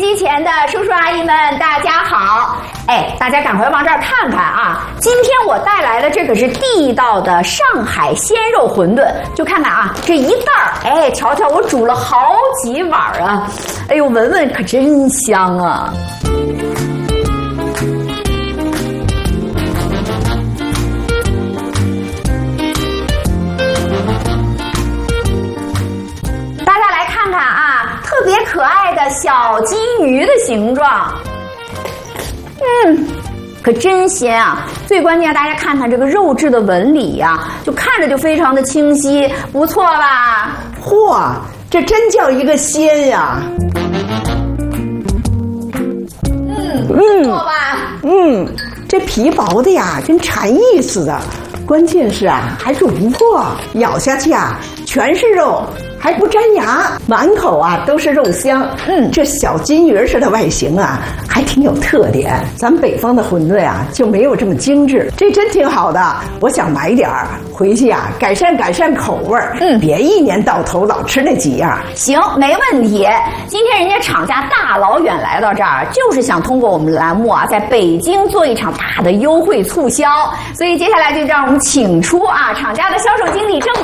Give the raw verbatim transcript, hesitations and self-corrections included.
机前的叔叔阿姨们，大家好！哎，大家赶快往这儿看看啊！今天我带来的这可是地道的上海鲜肉馄饨，就看看啊，这一袋儿，哎，瞧瞧我煮了好几碗啊！哎呦，闻闻可真香啊！大家来看看啊，特别可爱的小金鱼的形状。嗯，可真鲜啊！最关键，大家看看这个肉质的纹理呀、啊，就看着就非常的清晰，不错吧？ 嚯，这真叫一个鲜呀！ 嗯，不错吧？ 嗯，这皮薄的呀，跟蝉翼似的。关键是啊，还煮不破，咬下去啊，全是肉。还不粘牙，满口啊都是肉香。嗯，这小金鱼似的外形啊，还挺有特点。咱们北方的馄饨啊就没有这么精致，这真挺好的。我想买点儿回去啊，改善改善口味儿。嗯，别一年到头老吃那几样。 行，没问题。今天人家厂家大老远来到这儿，就是想通过我们栏目啊，在北京做一场大的优惠促销。所以接下来就让我们请出啊厂家的销售经理郑。